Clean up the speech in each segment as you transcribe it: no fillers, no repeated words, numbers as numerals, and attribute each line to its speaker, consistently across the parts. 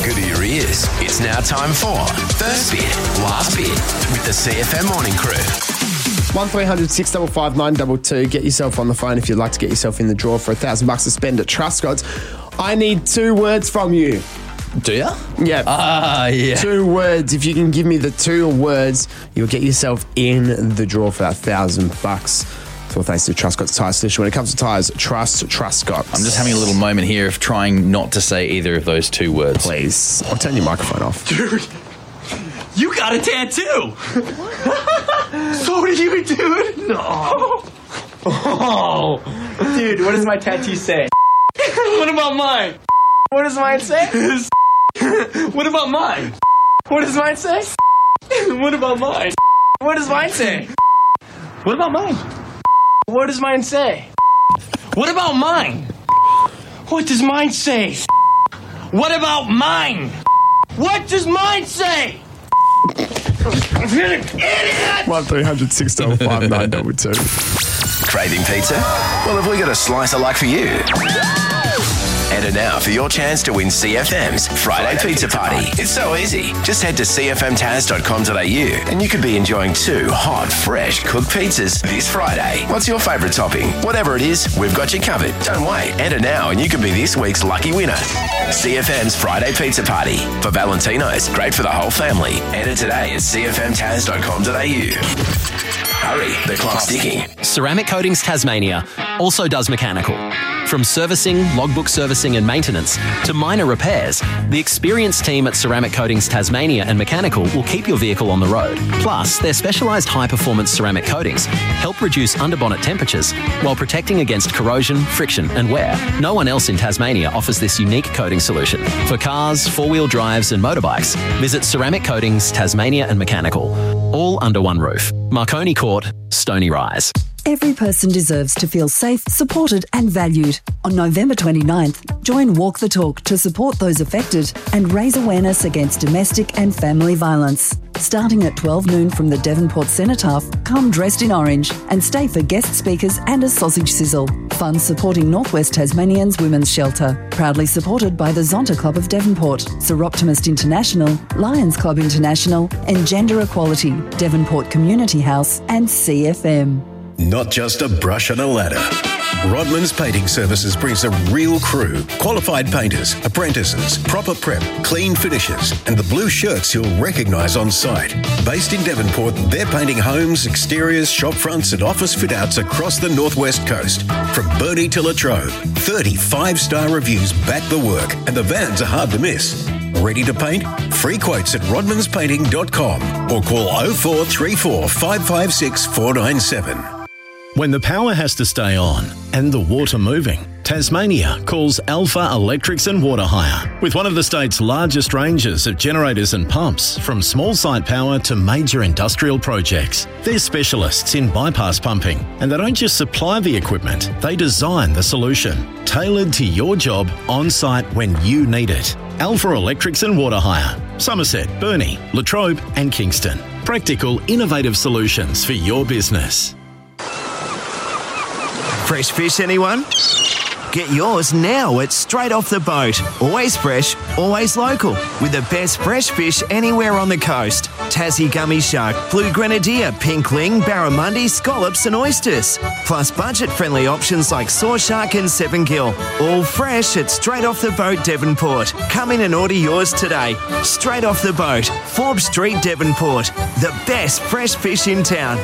Speaker 1: How good are your ears? It's now time for First Bit, Last Bit with the CFM Morning Crew.
Speaker 2: 1300 655 922. Get yourself on the phone if you'd like to get yourself in the draw for $1,000 to spend at Trustgods. I need 2 words from you.
Speaker 3: Do ya?
Speaker 2: Yeah.
Speaker 3: Yeah.
Speaker 2: 2 words. If you can give me the 2 words, you'll get yourself in the draw for that $1,000. So thanks to Trustgods Tyre Solution. When it comes to tyres, trust Trustgods.
Speaker 3: I'm just having a little moment here of trying not to say either of those 2 words.
Speaker 2: Please. I'll turn your microphone off.
Speaker 4: Dude, you got a tattoo. So did you, dude? No. Oh. Dude, what does my tattoo say? What about mine? What does mine say? What about mine? What does mine say? What about mine? What does mine say? What about mine? What does mine say? What about mine? What does mine say? What about mine? What does mine say? Idiot!
Speaker 2: 1300 655 922.
Speaker 1: Craving pizza? Well, have we got a slice of luck for you? Enter now for your chance to win CFM's Friday Pizza Party. It's so easy. Just head to cfmtaz.com.au and you could be enjoying 2 hot, fresh cooked pizzas this Friday. What's your favourite topping? Whatever it is, we've got you covered. Don't wait. Enter now and you could be this week's lucky winner. CFM's Friday Pizza Party. For Valentino's, great for the whole family. Enter today at cfmtaz.com.au. Hurry, the clock's ticking.
Speaker 5: Ceramic Coatings Tasmania also does mechanical. From servicing, logbook servicing and maintenance to minor repairs, the experienced team at Ceramic Coatings Tasmania and Mechanical will keep your vehicle on the road. Plus, their specialised high-performance ceramic coatings help reduce underbonnet temperatures while protecting against corrosion, friction and wear. No one else in Tasmania offers this unique coating solution. For cars, 4-wheel drives and motorbikes, visit Ceramic Coatings Tasmania and Mechanical. All under one roof. Marconi Court, Stony Rise.
Speaker 6: Every person deserves to feel safe, supported and valued. On November 29th, join Walk the Talk to support those affected and raise awareness against domestic and family violence. Starting at 12 noon from the Devonport Cenotaph, come dressed in orange and stay for guest speakers and a sausage sizzle. Funds supporting Northwest Tasmanians Women's Shelter. Proudly supported by the Zonta Club of Devonport, Sir Optimist International, Lions Club International and Gender Equality, Devonport Community House and CFM.
Speaker 7: Not just a brush and a ladder. Rodman's Painting Services brings a real crew, qualified painters, apprentices, proper prep, clean finishes, and the blue shirts you'll recognise on site. Based in Devonport, they're painting homes, exteriors, shop fronts and office fit-outs across the northwest coast. From Burnie to Latrobe, 30 5-star reviews back the work, and the vans are hard to miss. Ready to paint? Free quotes at rodmanspainting.com or call 0434 556 497.
Speaker 8: When the power has to stay on and the water moving, Tasmania calls Alpha Electrics and Water Hire. With one of the state's largest ranges of generators and pumps, from small site power to major industrial projects. They're specialists in bypass pumping, and they don't just supply the equipment, they design the solution, tailored to your job on site when you need it. Alpha Electrics and Water Hire. Somerset, Burnie, Latrobe and Kingston. Practical, innovative solutions for your business.
Speaker 9: Fresh fish, anyone? Get yours now at Straight Off the Boat. Always fresh, always local. With the best fresh fish anywhere on the coast. Tassie gummy shark, blue grenadier, pink ling, barramundi, scallops and oysters. Plus budget-friendly options like saw shark and 7-gill. All fresh at Straight Off the Boat, Devonport. Come in and order yours today. Straight Off the Boat, Forbes Street, Devonport. The best fresh fish in town.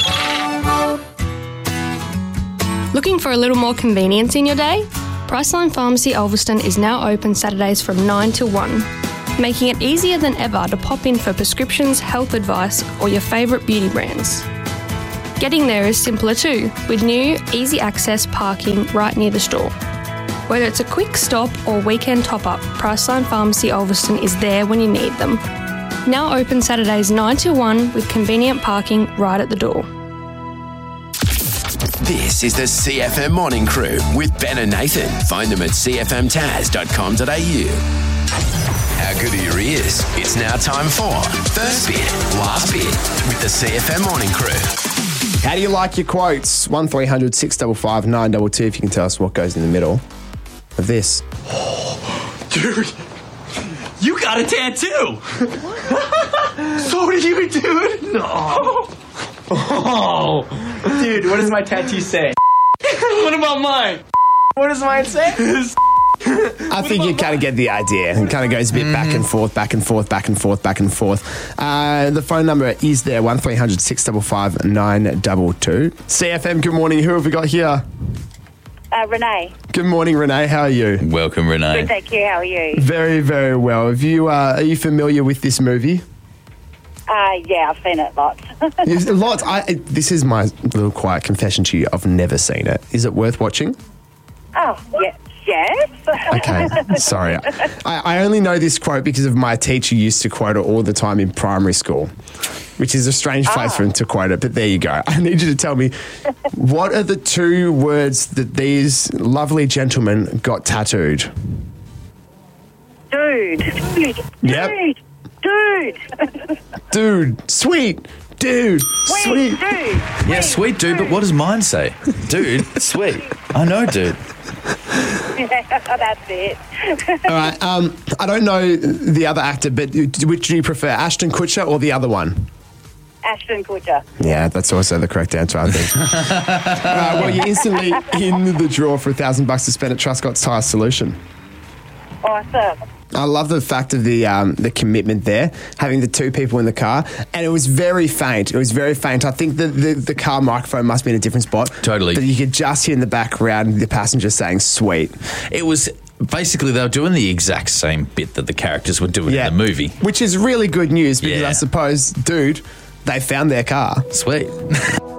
Speaker 10: Looking for a little more convenience in your day? Priceline Pharmacy Ulverston is now open Saturdays from 9 till 1, making it easier than ever to pop in for prescriptions, health advice or your favourite beauty brands. Getting there is simpler too, with new, easy access parking right near the store. Whether it's a quick stop or weekend top-up, Priceline Pharmacy Ulverston is there when you need them. Now open Saturdays 9 till 1 with convenient parking right at the door.
Speaker 1: This is the CFM Morning Crew with Ben and Nathan. Find them at cfmtaz.com.au. How good are your ears? It's now time for First Bit, Last Bit with the CFM Morning Crew.
Speaker 2: How do you like your quotes? 1300 655 922 if you can tell us what goes in the middle of this.
Speaker 4: Dude, You got a tattoo. So do you, dude. No. Oh, dude, what does my tattoo say? What about mine? What does mine say?
Speaker 2: I think you kind of get the idea. It kind of goes a bit back and forth, back and forth, back and forth, back and forth. The phone number is there, 1300 655 922. CFM, good morning. Who have we got here?
Speaker 11: Renee.
Speaker 2: Good morning, Renee. How are you?
Speaker 3: Welcome, Renee.
Speaker 11: Good, thank you. How are you?
Speaker 2: Very, very well. Are you familiar with this movie?
Speaker 11: Yeah, I've seen it lots.
Speaker 2: Lots. This is my little quiet confession to you. I've never seen it. Is it worth watching?
Speaker 11: Oh, yeah. Yes.
Speaker 2: Okay, sorry. I only know this quote because of my teacher used to quote it all the time in primary school, which is a strange place for him to quote it, but there you go. I need you to tell me, what are the 2 words that these lovely gentlemen got tattooed?
Speaker 11: Dude.
Speaker 2: Yep.
Speaker 11: Dude.
Speaker 2: Dude. Sweet. Dude. Sweet.
Speaker 11: Dude.
Speaker 3: Yeah, sweet dude, but what does mine say? Dude, sweet. I know, dude.
Speaker 11: Yeah, that's it.
Speaker 2: All right. I don't know the other actor, but which do you prefer, Ashton Kutcher or the other one?
Speaker 11: Ashton Kutcher.
Speaker 2: Yeah, that's also the correct answer, I think. Well, you're instantly in the draw for $1,000 to spend at Truscott's Tyre Solution.
Speaker 11: Awesome.
Speaker 2: I love the fact of the commitment there, having the 2 people in the car, and it was very faint. I think the car microphone must be in a different spot.
Speaker 3: Totally.
Speaker 2: But you could just hear in the background the passenger saying "sweet."
Speaker 3: It was basically they were doing the exact same bit that the characters were doing in the movie,
Speaker 2: which is really good news because
Speaker 3: Yeah.
Speaker 2: I suppose, dude, they found their car.
Speaker 3: Sweet.